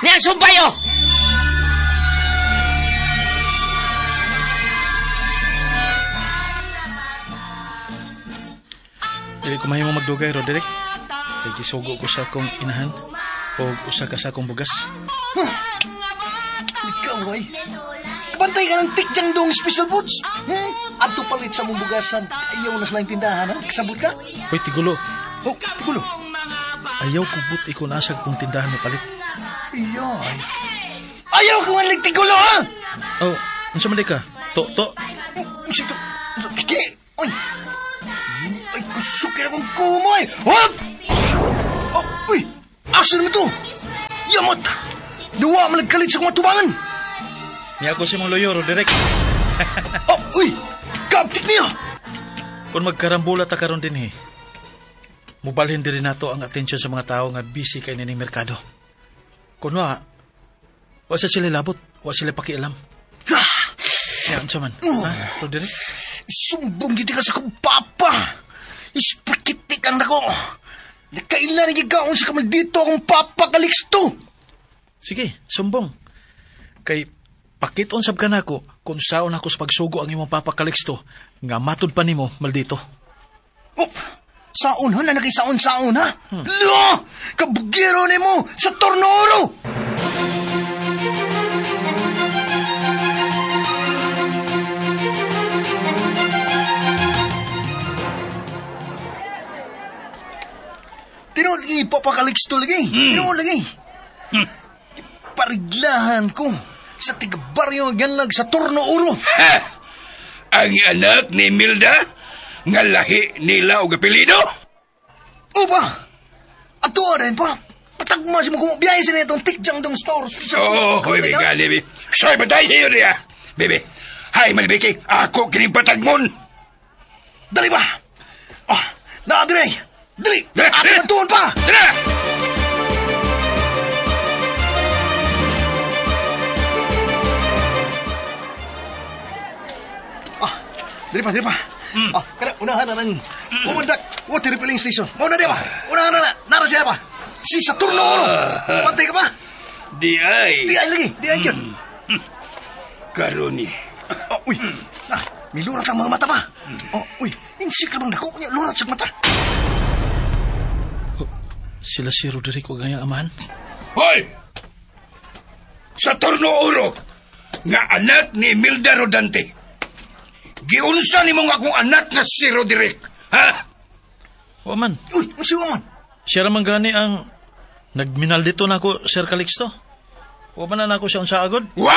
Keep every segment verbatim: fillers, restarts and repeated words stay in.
Niyan, sumpayo! Dili ko mahimong magdugay, Roderick. Kaya gisugo ko sa akong inahan o usa ka sa akong bugas. Huh. Ikaw, ay. Kabantay ka ng tikjang dong special foods. Hmm? Ato palit sa mong bugasan. Ayaw na silang tindahan, ha? Kasabot ka? Hoy, Tigulo. Oh, tigulo. Ayaw ko but iko nasag kong tindahan mo palit. Iyoy. Ayaw ko nga tigulo, ha? Oh, unsa man di ka? To, to. Sito. Kiki. Oy. Ay, kusukin akong kumoy. Hop! Oh, uy. Asa naman to? Yamot. Nawa man nagkalit sa kong matubangan. Niya ako si mong loyo, Roderick. Oh, uy. Kaptik niya. Kung magkarambola ta karon din eh. Mubalhin diri nato ang atensyon sa mga tao nga busy kay nining merkado. Kuno wa, wa sa sila labot, wa sila pakialam. Kaya unsa man, Oh. ha, Roderick? Sumbong giti ka sa kong papa. Ispakitik ang nako. Nakailan na gigaon sa kamal dito akong papa Calixto. Sige, sumbong. Kay pakiton sab ka nako kung saon ako sa pagsugo ang imong Papa Calixto nga matud pa nimo maldito. Oh, saon ha na nakisaon-saon ha? Hmm. Lo! Kabugiro ni mo sa tornoro! Tinood lagi, Papa Calixto lagi. Hmm. Tinood lagi. Hmm. Pariglahan ko sa tigabaryo ganlag sa Torno-Uro. Ha! Ang anak ni Milda nga lahi nila og apelyido? Opa! Ato rin pa. Patagma si mo kung biyahe sa itong tikjang dong store. Oo, oh, baby ka, baby. Soy, batay niyo niya. Baby, hay, malibiki. Ako kining patagmon. Dali ba? Ah, na, dali. Dali. Ato na tuon pa. Dali! Dali pa, dali pa. Mm. Ah, kada unahan na ng umandak water refilling station. Una di ba? Unahan na na. Nara siya ba? Si Saturno. Uh, Pantay ka ba? Di ay. Di ay lagi. Di ay yun. Mm. Karoni. Oh, uy. Ah, may lurat ang mga mata pa. Oh, uy. Insik ka bang dako niya lurat sa mata. Oh, sila si Roderick o ganyang amahan? Hoy! Saturno-Uro nga anak ni Milda Rodante. Giunsa ni mong akong anak na si Roderick, ha? Waman. Uy, ang siwa man. Siya ramang gani ang nagminal dito na ako, Sir Calixto. Waman na ako siya unsa agod. Wa!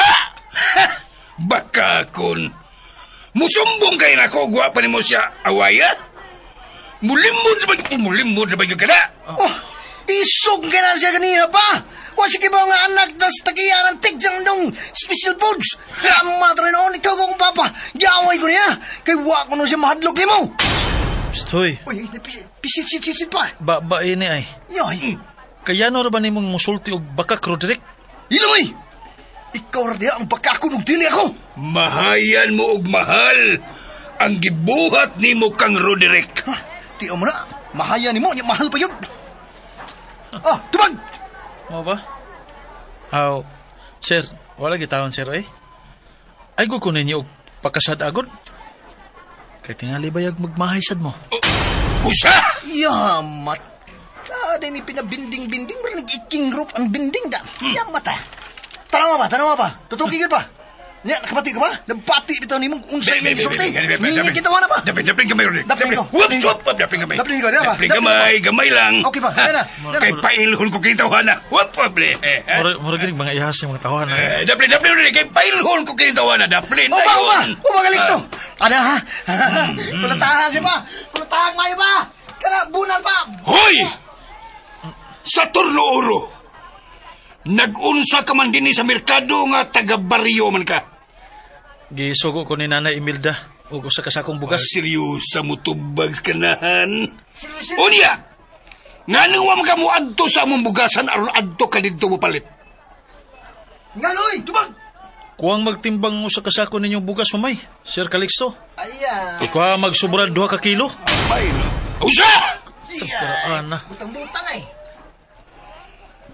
Baka kun. Musumbong kayo na ako, guwapa ni mo siya awaya? Mulimod na ba, mulimod na ba yung kada? Oh, isog ka na siya kanina pa. O sige ba nga anak na sa tagiyan ng tigjang nung special foods. Kama rin noon, ikaw kong papa. Gaway ko niya. Kay wa ko nung siya mahadlok ni mo. Stoy. Uy, pisit-sit-sit pa. Ba, ba ini ay. Yoy. Kaya no ba ni mong musulti og bakak, Roderick? Iloy! Ikaw radiya ang baka ko nung dili ako. Mahayan mo og mahal ang gibuhat ni mo kang Roderick. Ha? Tiyo mo na. Mahaya ni mo. Mahal pa yun. Ah, tubag! Mo ba? Aw, sir, wala gitawon sir eh. Ay ko kunin niyo og pakasad agod. Kay tingali bayag magmahaysad mo. Uh, usa? Yamat. Kada ni pinabinding-binding pero nag-iking rope ang binding da. Yamat ah. Tanawa ba? Tanawa ba? Tutugigil pa? Nya, nakapati ka ba? Nabati bitaw ni mong unsay mong sorte. Hindi kita na ba? Dapin, dapin kamay, Roderick. Dapin ko. Whoop, whoop, whoop, dapin kamay. Dapin ko, di ba? Dapin kamay, gamay lang. Okay pa, yan na. Kay pailhol ko kinitawahan na. Whoop, whoop, Mura ginig mga ihas yung mga tawahan. Dapin, dapin, Roderick. Kay pailhol ko kinitawahan na. Dapin, Uba, uba. Uba, Calixto. Ano ha? Kulatahan siya pa. Kulatahan mayo ba? Kana, bunal pa. Hoy! Saturno-Uro. Nag-unsa ka man din sa merkado nga taga-baryo man ka. Gisugo ko ni Nanay Imelda o sa kasakong bugas. Oh, seryosa mo tubag kanahan. Unya! Nga nung wam ka mo adto sa among bugasan aron adto ka dito mo palit. Nganoy, tubag! Kuwang magtimbang mo sa kasako ninyong bugas, mamay, Sir Calixto. Ayan. Ikaw magsubra duha ka kilo. Ay, usa! Sa paraan na. Butang-butang eh.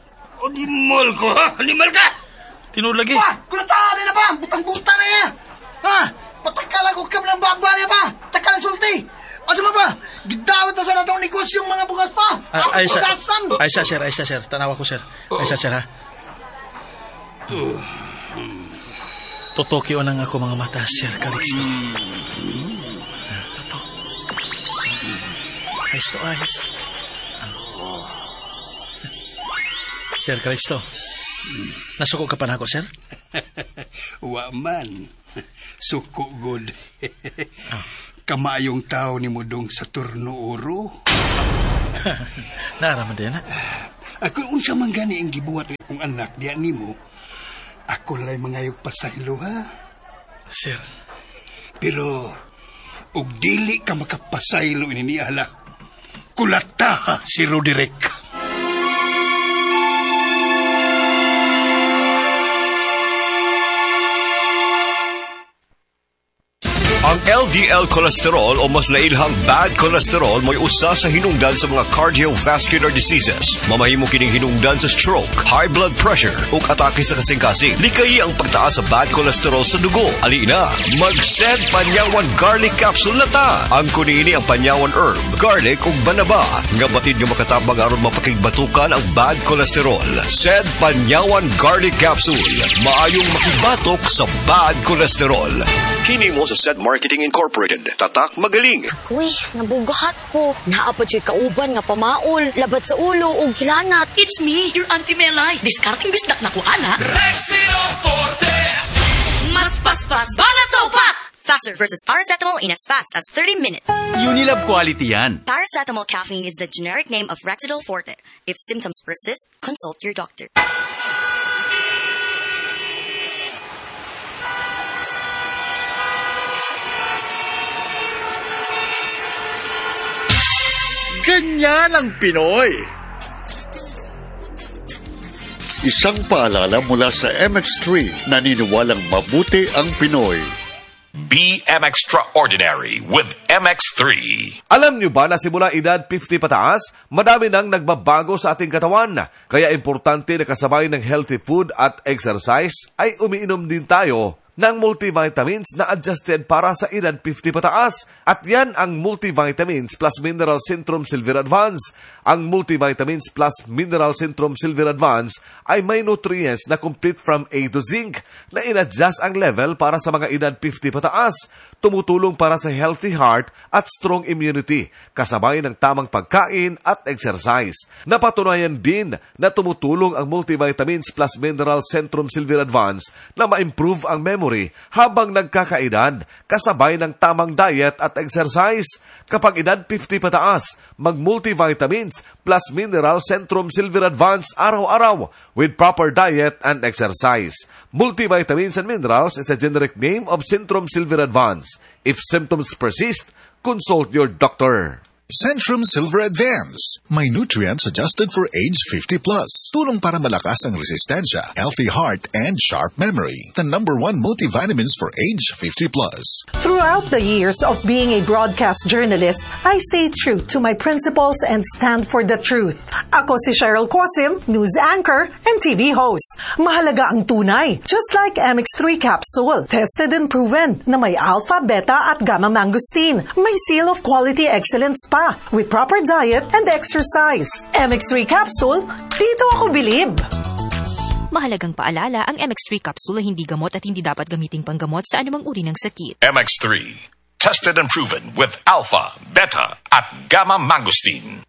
Animal ko, ha? Animal ka! Tinuod lagi. Pa, kulata na ba? Butang-buta na yan. Ha? Patakala ko kam ng babba niya pa. Takala sulti. Asa mo ba? Gidawit na sa natong negosyo yung mga bugas pa. Ah, Ang ay, sa, bugasan. ay, sa, sir, ay, sa, sir. Tanawa ko, sir. Ay, sa, sir, ha? Totokyo nang ako mga mata, Sir Calixto. Toto. Eyes to eyes. Sir Calixto, nasuko ka pa na ako, sir? Wa man. Suko good. Kamayong tao ni Mudong sa Turnooro. Naraman din, ha? Ako unsa man gani ang gibuhat kong anak diya nimo. Ako lay mangayog pasaylo, ha? Sir. Pero ug dili ka makapasaylo ini ni ala. Kulata si Roderick. Ang L D L cholesterol o mas lailhang bad cholesterol mo'y usa sa hinungdan sa mga cardiovascular diseases. Mamahimo kining hinungdan sa stroke, high blood pressure ug atake sa kasing-kasing. Likayi ang pagtaas sa bad cholesterol sa dugo. Alina, mag-Sed Panyawan Garlic Capsule na ta. Ang kunini ang Panyawan herb, garlic ug banaba nga batid nga makatabang aron mapakigbatukan ang bad cholesterol. Sed Panyawan Garlic Capsule, maayong makibatok sa bad cholesterol. Kini mo sa Sed Marketing Incorporated. Tatak magaling. Uy, nabugahat ko. Naapad siya kauban nga pamaol, labat sa ulo ug hilanat. It's me, your Auntie Melay. Discarding bisdak na ko, ana. Rexino Forte! Mas paspas, banat sa upat! Faster versus paracetamol in as fast as thirty minutes. Unilab quality yan. Paracetamol caffeine is the generic name of Rexidol Forte. If symptoms persist, consult your doctor. Ganyan ang Pinoy. Isang paalala mula sa M X three, naniniwalang mabuti ang Pinoy. Be M Extraordinary with M X three. Alam niyo ba na simula edad fifty pataas, madami nang nagbabago sa ating katawan. Kaya importante na kasabay ng healthy food at exercise ay umiinom din tayo ng multivitamins na adjusted para sa edad fifty pataas. At yan ang Multivitamins Plus Mineral Centrum Silver Advance. Ang Multivitamins Plus Mineral Centrum Silver Advance ay may nutrients na complete from A to zinc na in-adjust ang level para sa mga edad fifty pataas. Tumutulong para sa healthy heart at strong immunity, kasabay ng tamang pagkain at exercise. Napatunayan din na tumutulong ang Multivitamins Plus Mineral Centrum Silver Advance na ma-improve ang memory habang nagkakaedad, kasabay ng tamang diet at exercise. Kapag edad fifty pataas, mag-Multivitamins Plus Mineral Centrum Silver Advance araw-araw with proper diet and exercise. Multivitamins and Minerals is the generic name of Centrum Silver Advance. If symptoms persist, consult your doctor. Centrum Silver Advance. May nutrients adjusted for age fifty plus. Tulong para malakas ang resistensya, healthy heart, and sharp memory. The number one multivitamins for age fifty plus. Throughout the years of being a broadcast journalist, I stay true to my principles and stand for the truth. Ako si Cheryl Quasim, news anchor and T V host. Mahalaga ang tunay, just like M X three capsule. Tested and proven na may alpha, beta at gamma mangosteen. May seal of quality excellence pa with proper diet and exercise. M X three capsule, dito ako bilib. Mahalagang paalala, ang M X three capsule ay hindi gamot at hindi dapat gamiting panggamot sa anumang uri ng sakit. M X three, tested and proven with alpha, beta at gamma mangosteen.